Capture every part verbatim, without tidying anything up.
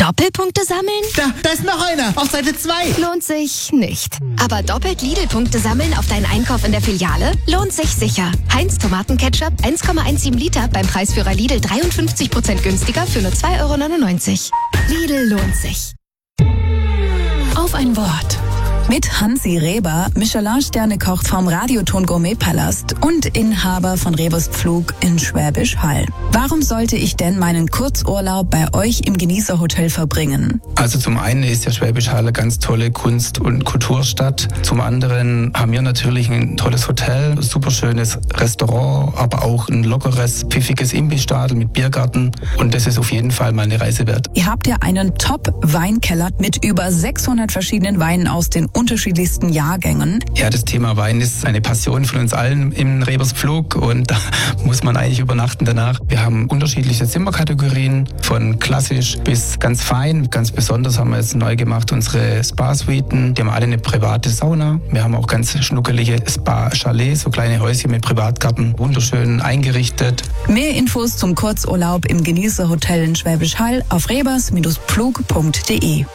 Doppelpunkte sammeln? Da, da ist noch einer, auf Seite zwei. Lohnt sich nicht. Aber doppelt Lidl-Punkte sammeln auf deinen Einkauf in der Filiale? Lohnt sich sicher. Heinz Tomatenketchup eins Komma siebzehn Liter beim Preisführer Lidl dreiundfünfzig Prozent günstiger für nur zwei Euro neunundneunzig. Lidl lohnt sich. Auf ein Wort. Mit Hansi Reber, Michelin-Sterne-Koch vom Radioton Gourmet-Palast und Inhaber von Rebers Pflug in Schwäbisch Hall. Warum sollte ich denn meinen Kurzurlaub bei euch im Genießerhotel verbringen? Also zum einen ist ja Schwäbisch Hall eine ganz tolle Kunst- und Kulturstadt. Zum anderen haben wir natürlich ein tolles Hotel, super schönes Restaurant, aber auch ein lockeres, pfiffiges Imbissstadel mit Biergarten. Und das ist auf jeden Fall mal eine Reise wert. Ihr habt ja einen Top-Weinkeller mit über sechshundert verschiedenen Weinen aus den unterschiedlichsten Jahrgängen. Ja, das Thema Wein ist eine Passion von uns allen im Rebers Pflug und da muss man eigentlich übernachten danach. Wir haben unterschiedliche Zimmerkategorien, von klassisch bis ganz fein. Ganz besonders haben wir jetzt neu gemacht unsere Spa-Suiten. Die haben alle eine private Sauna. Wir haben auch ganz schnuckelige Spa-Chalets, so kleine Häuschen mit Privatgarten, wunderschön eingerichtet. Mehr Infos zum Kurzurlaub im Genießerhotel in Schwäbisch Hall auf rebers Pflug punkt de.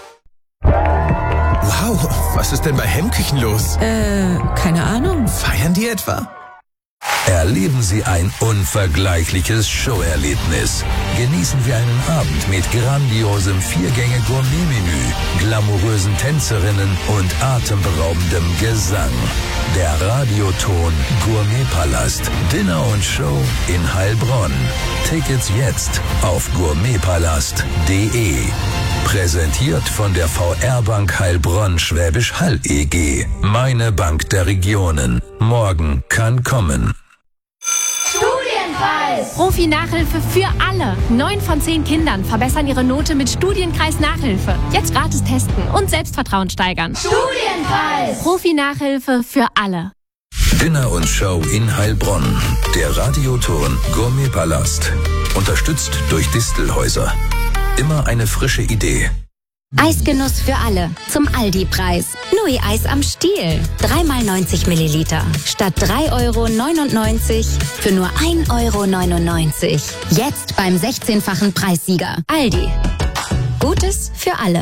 Wow, was ist denn bei Hemmküchen los? Äh, keine Ahnung. Feiern die etwa? Erleben Sie ein unvergleichliches Showerlebnis. Genießen Sie einen Abend mit grandiosem Viergänge-Gourmet-Menü, glamourösen Tänzerinnen und atemberaubendem Gesang. Der Radioton Gourmet-Palast. Dinner und Show in Heilbronn. Tickets jetzt auf gourmetpalast punkt de. Präsentiert von der V R-Bank Heilbronn Schwäbisch Hall E G. Meine Bank der Regionen. Morgen kann kommen. Studienkreis! Profi-Nachhilfe für alle. Neun von zehn Kindern verbessern ihre Note mit Studienkreis-Nachhilfe. Jetzt gratis testen und Selbstvertrauen steigern. Studienkreis! Profi-Nachhilfe für alle. Dinner und Show in Heilbronn. Der Radioton Gourmet-Palast. Unterstützt durch Distelhäuser. Immer eine frische Idee. Eisgenuss für alle. Zum Aldi-Preis. Nui-Eis am Stiel. drei mal neunzig Milliliter. Statt drei Euro neunundneunzig für nur ein Euro neunundneunzig. Jetzt beim sechzehnfachen Preissieger. Aldi. Gutes für alle.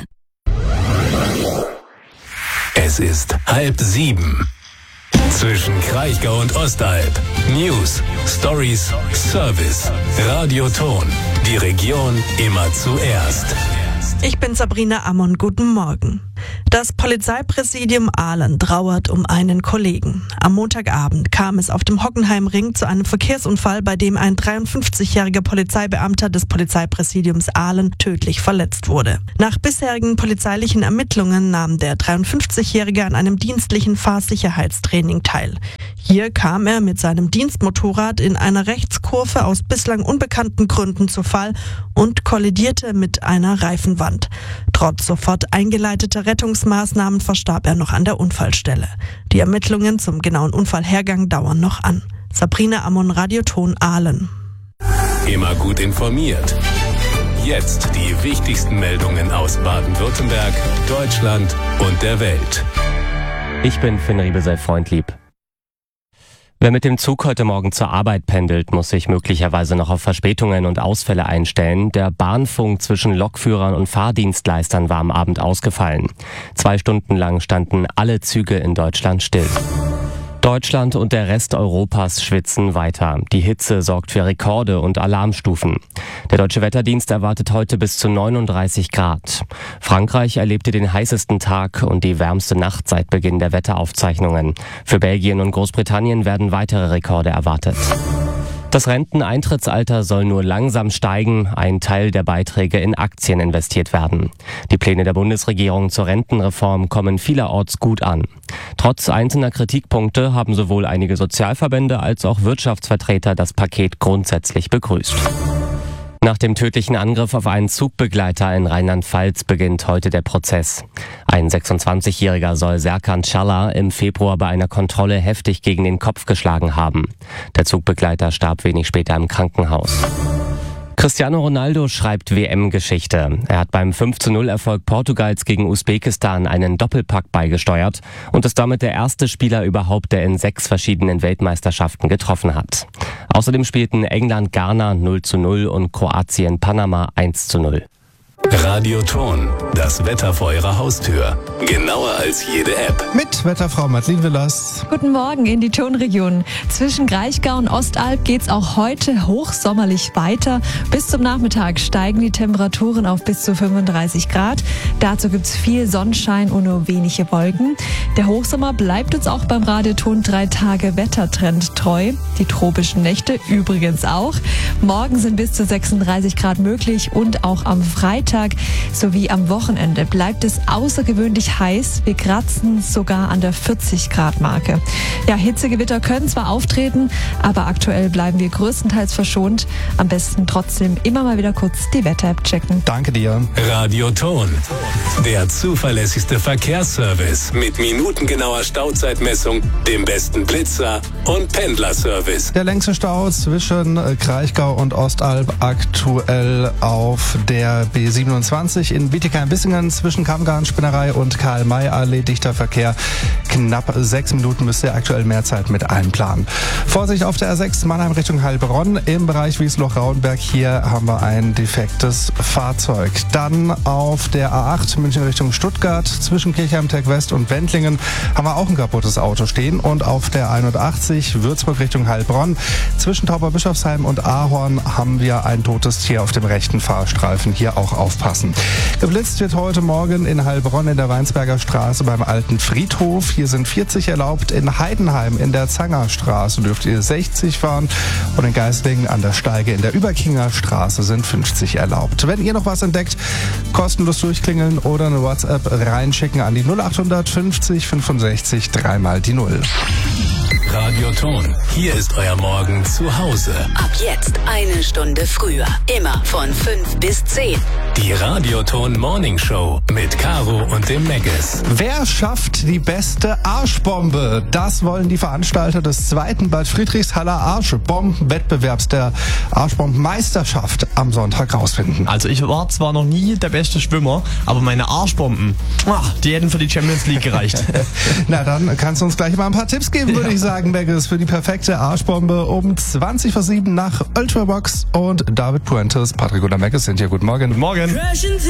Es ist halb sieben. Zwischen Kraichgau und Ostalb. News, Stories, Service. Radioton. Die Region immer zuerst. Ich bin Sabrina Ammon, guten Morgen. Das Polizeipräsidium Aalen trauert um einen Kollegen. Am Montagabend kam es auf dem Hockenheimring zu einem Verkehrsunfall, bei dem ein dreiundfünfzigjähriger Polizeibeamter des Polizeipräsidiums Aalen tödlich verletzt wurde. Nach bisherigen polizeilichen Ermittlungen nahm der dreiundfünfzigjährige an einem dienstlichen Fahrsicherheitstraining teil. Hier kam er mit seinem Dienstmotorrad in einer Rechtskurve aus bislang unbekannten Gründen zu Fall und kollidierte mit einer Reifenwand. Trotz sofort eingeleiteter Rettungsmaßnahmen verstarb er noch an der Unfallstelle. Die Ermittlungen zum genauen Unfallhergang dauern noch an. Sabrina Ammon, Radioton Aalen. Immer gut informiert. Jetzt die wichtigsten Meldungen aus Baden-Württemberg, Deutschland und der Welt. Ich bin Finn Riebesell-Freundlieb. Wer mit dem Zug heute Morgen zur Arbeit pendelt, muss sich möglicherweise noch auf Verspätungen und Ausfälle einstellen. Der Bahnfunk zwischen Lokführern und Fahrdienstleistern war am Abend ausgefallen. Zwei Stunden lang standen alle Züge in Deutschland still. Deutschland und der Rest Europas schwitzen weiter. Die Hitze sorgt für Rekorde und Alarmstufen. Der Deutsche Wetterdienst erwartet heute bis zu neununddreißig Grad. Frankreich erlebte den heißesten Tag und die wärmste Nacht seit Beginn der Wetteraufzeichnungen. Für Belgien und Großbritannien werden weitere Rekorde erwartet. Das Renteneintrittsalter soll nur langsam steigen, ein Teil der Beiträge in Aktien investiert werden. Die Pläne der Bundesregierung zur Rentenreform kommen vielerorts gut an. Trotz einzelner Kritikpunkte haben sowohl einige Sozialverbände als auch Wirtschaftsvertreter das Paket grundsätzlich begrüßt. Nach dem tödlichen Angriff auf einen Zugbegleiter in Rheinland-Pfalz beginnt heute der Prozess. Ein sechsundzwanzigjähriger soll Serkan Çağlar im Februar bei einer Kontrolle heftig gegen den Kopf geschlagen haben. Der Zugbegleiter starb wenig später im Krankenhaus. Cristiano Ronaldo schreibt W M-Geschichte. Er hat beim fünf zu null Erfolg Portugals gegen Usbekistan einen Doppelpack beigesteuert und ist damit der erste Spieler überhaupt, der in sechs verschiedenen Weltmeisterschaften getroffen hat. Außerdem spielten England Ghana null zu null und Kroatien Panama eins zu null. Radioton, das Wetter vor Ihrer Haustür. Genauer als jede App. Mit Wetterfrau Madeleine Willers. Guten Morgen in die Tonregion. Zwischen Kraichgau und Ostalb geht's auch heute hochsommerlich weiter. Bis zum Nachmittag steigen die Temperaturen auf bis zu fünfunddreißig Grad. Dazu gibt's viel Sonnenschein und nur wenige Wolken. Der Hochsommer bleibt uns auch beim Radioton drei Tage Wettertrend treu. Die tropischen Nächte übrigens auch. Morgen sind bis zu sechsunddreißig Grad möglich und auch am Freitag sowie am Wochenende bleibt es außergewöhnlich heiß. Wir kratzen sogar an der vierzig Grad Marke. Ja, Hitzegewitter können zwar auftreten, aber aktuell bleiben wir größtenteils verschont. Am besten trotzdem immer mal wieder kurz die Wetter-App checken. Danke dir. Radioton, der zuverlässigste Verkehrsservice mit minutengenauer Stauzeitmessung, dem besten Blitzer und Pendlerservice. Der längste Stau zwischen Kraichgau und Ostalb aktuell auf der B siebenundzwanzig in Bietigheim-Bissingen zwischen Kammgarn-Spinnerei und Karl-May-Allee. Dichter Verkehr. Knapp sechs Minuten müsst ihr aktuell mehr Zeit mit einplanen. Vorsicht auf der R sechs Mannheim Richtung Heilbronn. Im Bereich Wiesloch-Rauenberg. Hier haben wir ein defektes Fahrzeug. Dann auf der A acht München Richtung Stuttgart zwischen Kirchheim-Tech West und Wendlingen haben wir auch ein kaputtes Auto stehen. Und auf der einundachtzig Würzburg Richtung Heilbronn zwischen Tauberbischofsheim und Ahorn haben wir ein totes Tier auf dem rechten Fahrstreifen. Hier auch aufpassen. Geblitzt wird heute Morgen in Heilbronn in der Weinsberger Straße beim Alten Friedhof. Hier sind vierzig erlaubt. In Heidenheim in der Zangerstraße dürft ihr sechzig fahren. Und in Geislingen an der Steige in der Überkinger Straße sind fünfzig erlaubt. Wenn ihr noch was entdeckt, kostenlos durchklingeln oder eine WhatsApp reinschicken an die null achthundert fünfzig fünfundsechzig dreimal die Null. Radioton, hier ist euer Morgen zu Hause. Ab jetzt eine Stunde früher. Immer von fünf bis zehn. Die Radioton Morning Show mit Caro und dem Megas. Wer schafft die beste Arschbombe? Das wollen die Veranstalter des zweiten Bad Friedrichshaller Arschbombenwettbewerbs der Arschbombenmeisterschaft am Sonntag rausfinden. Also ich war zwar noch nie der beste Schwimmer, aber meine Arschbomben, die hätten für die Champions League gereicht. Na dann kannst du uns gleich mal ein paar Tipps geben, würde ja. ich sagen, Megas, für die perfekte Arschbombe um zwanzig vor sieben nach Ultrabox und David Puentes. Patrick oder Megas sind hier. Guten Morgen. Guten Morgen.